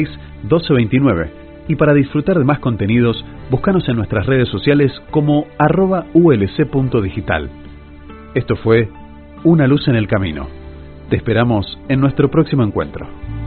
1229. Y para disfrutar de más contenidos, búscanos en nuestras redes sociales como @ulc.digital. Esto fue Una luz en el camino. Te esperamos en nuestro próximo encuentro.